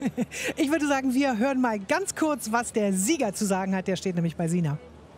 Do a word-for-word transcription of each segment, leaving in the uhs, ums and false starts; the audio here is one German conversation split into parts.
Ich würde sagen, wir hören mal ganz kurz, was der Sieger zu sagen hat. Der steht nämlich bei Sina.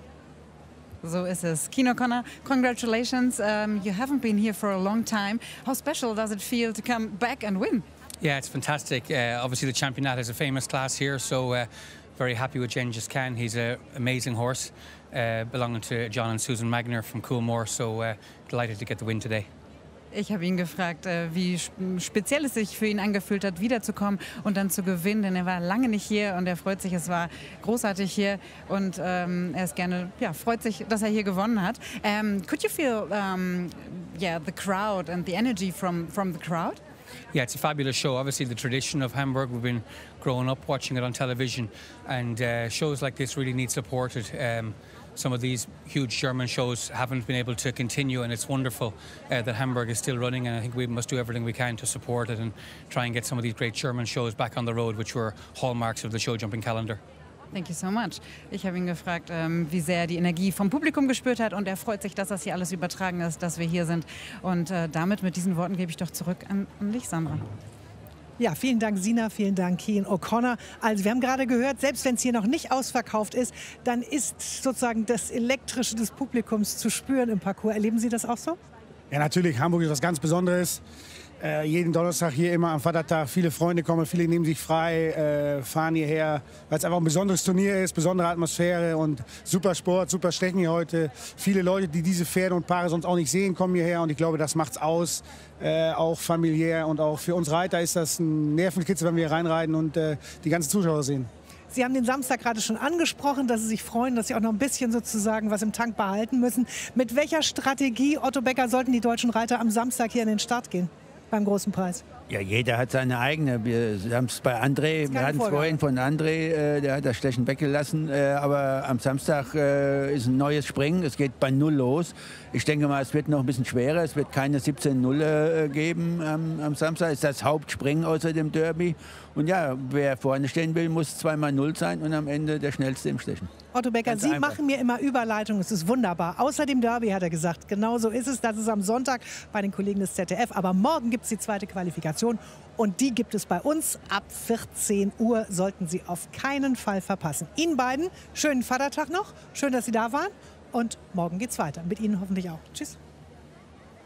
So ist es. Cian O'Connor, congratulations. Um, you haven't been here for a long time. How special does it feel to come back and win? Yeah, it's fantastic. Uh, obviously, the Championat is a famous class here, so uh, very happy with Genghis Khan. He's an amazing horse, uh, belonging to John and Susan Magner from Coolmore, so uh, delighted to get the win today. Ich habe ihn gefragt, wie speziell es sich für ihn angefühlt hat, wiederzukommen und dann zu gewinnen, denn er war lange nicht hier und er freut sich, es war großartig hier und ähm, er ist gerne, ja, freut sich, dass er hier gewonnen hat. Um, could you feel, um, yeah, the crowd and the energy from from the crowd? Yeah, it's a fabulous show. Obviously, the tradition of Hamburg, we've been growing up watching it on television, and uh, shows like this really need supported. Um, Some of these huge German shows haven't been able to continue, and it's wonderful uh, that Hamburg is still running, and I think we must do everything we can to support it and try and get some of these great German shows back on the road, which were hallmarks of the show jumping calendar. Thank you so much. Ich habe ihn gefragt, ähm, wie sehr er die Energie vom Publikum gespürt hat, und er freut sich, dass das hier alles übertragen ist, dass wir hier sind. Und äh, damit, mit diesen Worten, gebe ich doch zurück an, an dich, Sandra. Ja, vielen Dank, Sina, vielen Dank, Cian O'Connor. Also wir haben gerade gehört, selbst wenn es hier noch nicht ausverkauft ist, dann ist sozusagen das Elektrische des Publikums zu spüren im Parcours. Erleben Sie das auch so? Ja, natürlich. Hamburg ist was ganz Besonderes. Äh, jeden Donnerstag hier immer am Vatertag. Viele Freunde kommen, viele nehmen sich frei, äh, fahren hierher, weil es einfach ein besonderes Turnier ist, besondere Atmosphäre und super Sport, super Stechen hier heute. Viele Leute, die diese Pferde und Paare sonst auch nicht sehen, kommen hierher, und ich glaube, das macht's aus, äh, auch familiär, und auch für uns Reiter ist das ein Nervenkitzel, wenn wir hier reinreiten und äh, die ganzen Zuschauer sehen. Sie haben den Samstag gerade schon angesprochen, dass Sie sich freuen, dass Sie auch noch ein bisschen sozusagen was im Tank behalten müssen. Mit welcher Strategie, Otto Becker, sollten die deutschen Reiter am Samstag hier an den Start gehen beim großen Preis? Ja, jeder hat seine eigene. Wir haben es bei André, wir hatten es vorhin von André, äh, der hat das Stechen weggelassen. Äh, aber am Samstag äh, ist ein neues Springen, es geht bei Null los. Ich denke mal, es wird noch ein bisschen schwerer, es wird keine siebzehn Null äh, geben am, am Samstag. Es ist das Hauptspringen außer dem Derby. Und ja, wer vorne stehen will, muss zweimal Null sein und am Ende der Schnellste im Stechen. Otto Becker, Ganz Sie einfach. machen mir immer Überleitungen, es ist wunderbar. Außer dem Derby, hat er gesagt. Genau so ist es. Das ist am Sonntag bei den Kollegen des Z D F. Aber morgen gibt es die zweite Qualifikation. Und die gibt es bei uns ab vierzehn Uhr. Sollten Sie auf keinen Fall verpassen. Ihnen beiden schönen Vatertag noch. Schön, dass Sie da waren. Und morgen geht's weiter. Mit Ihnen hoffentlich auch. Tschüss.